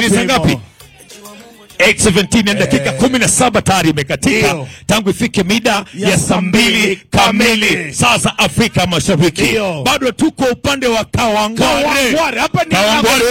Ni ngapi? 8:17 na dakika 17 tayari imekatika tangu ifike mida ya saa 2 kamili saa za Afrika Mashariki. Bado tuko upande wa Kawangware. Hapa ni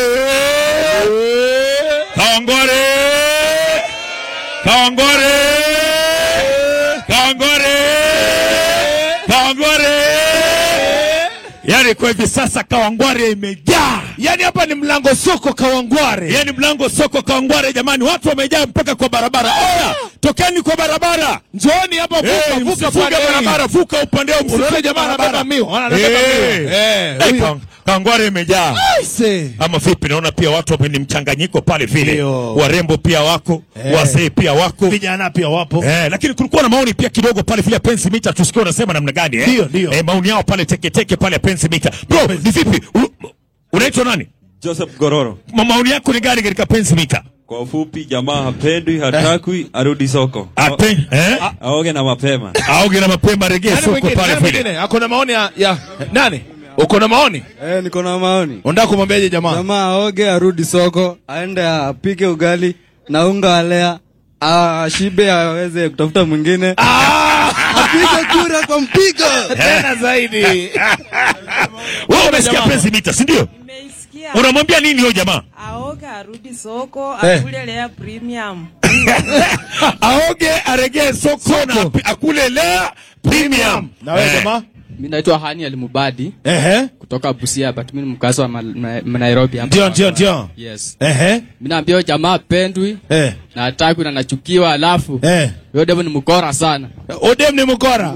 Kawangware. Yani kwa hivi sasa Kawangware imejaa. Yani hapa ni mlango soko Kawangware. Yani mlango soko Kawangware jamani, watu wamejaa mpaka kwa barabara. Oya, tokeni kwa barabara. Njooni hapa vuka barabara, vuka upande wa msituni jamani, barabara mio. Kawangware imejaa. Ama vipi, naona pia watu ni mchanganyiko pale vile. Warembo pia wako, wazee pia wako, vijana pia wapo. Lakini kulikuwa na maoni pia kidogo pale vile pensi mita, tusikie unasema namna gani Ndio. Maoni yao pale teke pale pensi mita. Bro, ni vipi? Unaitwa nani? Joseph Gororo. Maoni yako ni gani katika pensi mita? Kwa ufupi, jamaa hapendwi, hatakwi, arudi soko. Aoge na mapema. Aoge na mapema, rejea soko pale vile. Hakuna maoni ya nani? Uko na maoni? Niko na maoni. Unataka kumwambiaje jamaa? Jamaa aoge, arudi soko, aende apike ugali na unga wa lea, shibe aweze kutafuta mwingine. Apige kura kwa mpigo. Tena zaidi. Wewe umesikia penzi mita, si ndio? Nimeisikia. Unamwambia nini huyo jamaa? Aoge, arudi soko, akule lea premium. Aoge, arejee soko na akule lea premium. Na wewe jamaa? Mimi naitwa Hani Alimubadi. Kutoka Busia, but mimi mkazi wa Nairobi hapa. Ndio. Yes. Mimi naambia jamaa pendwi. Na hataki na nachukiwa, alafu yule demu ni mkora sana. Odem ni mkora.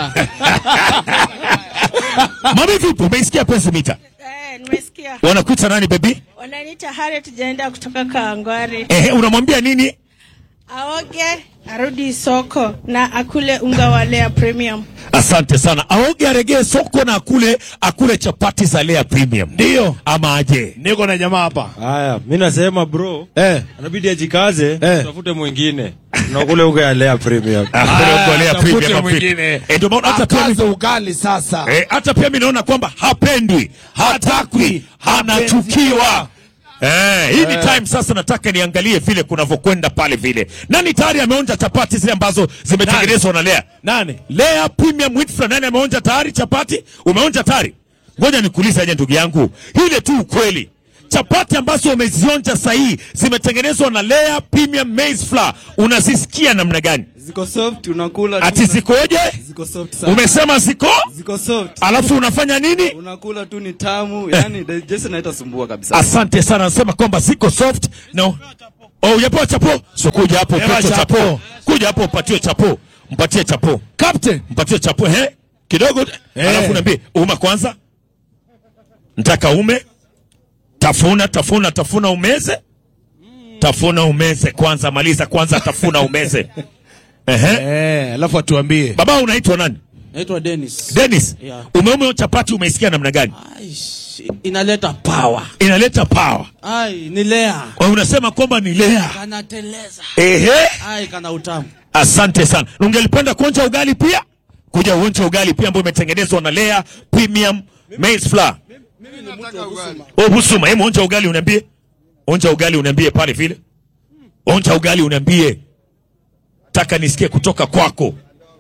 Mami vipi, umeisikia penzi mita? Nimesikia. Wanakuita nani baby? Wananiita Harriet Jenda kutoka Kawangware. Unamwambia nini? Aoge, arudi soko na akule unga wa lea premium. Asante sana. Aoge, arejee soko na akule chapati za lea premium. Ndio. Ama aje. Niko na jamaa hapa. Haya, mimi nasema bro, anabidi ajikaze, tafute mwingine. Na kule unga ya lea premium. Akule lea premium mwingine. Ndio maana hata pia ugali sasa. Hata pia mimi naona kwamba hapendwi, hatakwi, anachukiwa. Hii ni time sasa nataka niangalie vile kunavyokwenda pale vile. Nani tayari ameonja chapati zile ambazo zimetengenezwa na Lea? Nani? Lea Premium Wheat Flour. Nani ameonja tayari chapati? Umeonja tayari? Ngoja nikuulize aje ndugu yangu. Ile tu ukweli. Chapati ambazo umezionja sahihi zimetengenezwa na Lea Premium Maize Flour. Unazisikia namna gani? Ziko soft, unakula. Ati zikoje? Ziko soft sana. Umesema ziko soft. Alafu unafanya nini? Unakula tu ni tamu, yani digestion haitasumbua kabisa. Asante sana, nasema kwamba ziko soft. No. Yapo chapo. So kuja hapo upatie chapo. Kuja hapo upatie chapo. Mpatie chapo. Captain, mpatie chapo kidogo. Alafu niambie, uma kwanza. Nataka ume. Tafuna umeze. Tafuna umeze kwanza, maliza kwanza, tafuna umeze. Alafu atuambie. Baba unaitwa nani? Naitwa Dennis. Dennis. Yeah. Umeumeo chapati umeisikia namna gani? Inaleta power. Inaleta power. Ni Lea. Kwa unasema kwamba ni Lea. Kanateleza. Kana utamu. Asante sana. Ungelipenda kuonja ugali pia? Kuja uonja ugali pia ambao umetengenezwa na Lea Premium Maize Flour. Mimi nataka ugali. Busuma, onja ugali uniambie. Onja ugali uniambie pale vile. Onja ugali uniambie. Taka nisikie kutoka kwako.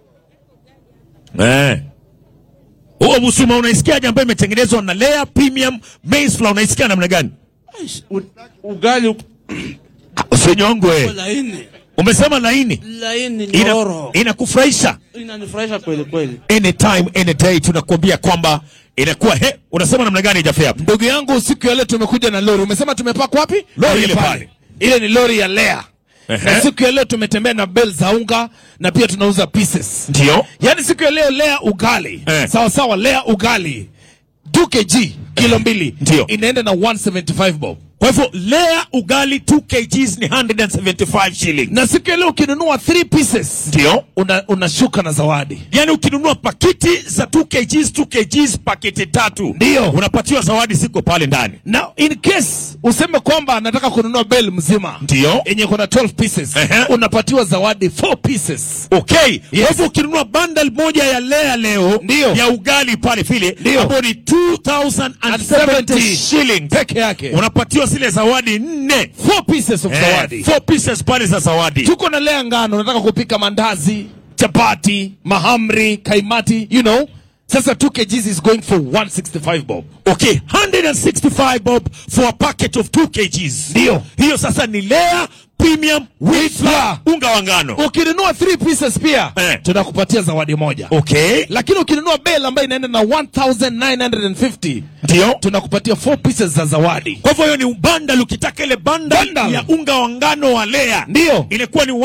Busuma, unaisikiaje ambayo imetengenezwa na Lea Premium Maize Flour? Unaisikia namna gani? Ugali usinyongwe. Laini. Umesema laini? Laini nyororo. Inakufurahisha? Inanifurahisha kweli. Anytime, any day tunakuambia kwamba inakuwa unasema namna gani Jafea? Ndugu yangu, siku ya leo tumekuja na lori. Umesema tumepaka wapi? Lori ile pale. Ile ni lori ya Lea. Na siku ya leo tumetembea na bell za unga na pia tunauza pieces. Ndio. Yaani siku ya leo Lea ugali. Sawa Lea ugali 2 kg kilo 2. Ndio. Inaenda na 175 bob. Kwa hivyo Lea ugali 2 kgs ni 175 shillings. Na siku ya leo ukinunua 3 pieces, ndio unashuka na zawadi. Yaani ukinunua pakiti za 2 kgs paketi 3, ndio unapatiwa zawadi siko pale ndani. Na in case useme kwamba nataka kununua bell mzima, ndio yenye kuna 12 pieces, unapatiwa zawadi 4 pieces. Okay. Kwa hivyo ukinunua bundle moja ya Lea leo, ndio ya ugali pale vile, hapo ni 2070 shillings peke yake. Unapatiwa zile zawadi 4. 4 pieces of zawadi. 4 pieces pale za zawadi. Tuko na lea ngano, nataka kupika mandazi, chapati, mahamri, kaimati, you know. Sasa 2 kgs is going for 165 bob. Okay, 165 bob for a packet of 2 kgs. Ndio. Hiyo sasa ni Lea Premium Wheat Flour, unga wa ngano. Ukinunua 3 pieces pia, tunakupatia zawadi moja. Okay. Lakini ukinunua bale ambayo inaenda na 1950, ndio tunakupatia 4 pieces za zawadi. Kwa hivyo ni bundle, ukitaka ile bundle ya unga wa ngano wa Lea, ndio inakuwa ni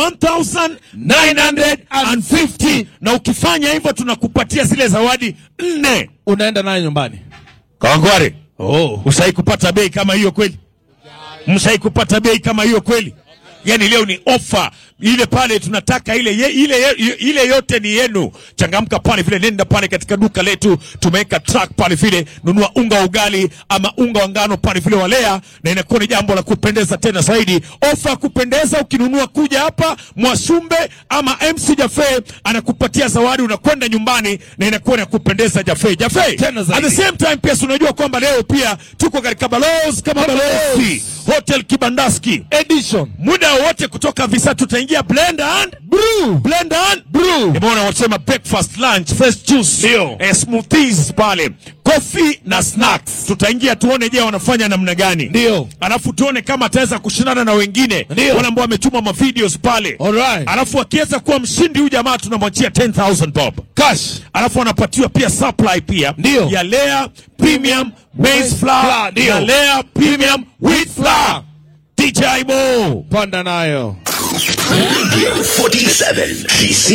1950, na ukifanya hivyo tunakupatia zile zawadi 4. Unaenda nayo nyumbani. Kawangware. Ushawahi kupata bei kama hiyo kweli? Mshawahi kupata bei kama hiyo kweli? Yani leo ni offer ile pale, tunataka ile yote ni yenu. Changamka pale vile, nenda pale katika duka letu, tumeweka track pale vile, nunua unga ugali ama unga wa ngano pale vile wa Lea, na inakuwa ni jambo la kupendeza tena zaidi. Offer kupendeza, ukinunua kuja hapa Mwashumbe ama MC Jaffe anakupatia zawadi, unakwenda nyumbani na inakuwa ni kupendeza. Jaffe at the same time pia unajua kwamba leo pia tuko katika Balozi kama Balozi Hotel Kibandaski edition, muda wote kutoka visa tutaingia blend and brew. Nimeona wasema breakfast, lunch, fresh juice, smoothies pale, coffee na snacks. Tutaingia tuone je wanafanya namna gani. Ndio. Alafu tuone kama ataweza kushindana na wengine wale ambao wametuma ma videos pale. Alright. Alafu akiweza kuwa mshindi huyu jamaa tunamwachia 10,000 bob cash. Alafu anapatiwa pia supply pia ya Lea Premium Maize Flour na Lea Premium Wheat Flour. DJ Mo, panda nayo. Radio 47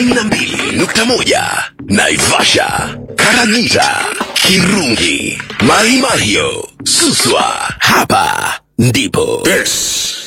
92.1 Naivasha, Karagita, Kirungi, Mai Mahiu, Suswa. Hapa ndipo. This